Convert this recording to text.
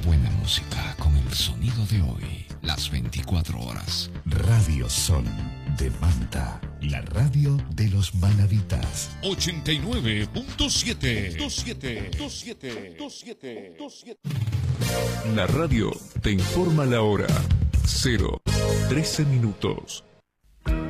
buena música con el sonido de hoy, las 24 horas. Radio Sol de Manta, la radio de los manavitas. 89.7. La radio te informa la hora. 0:13.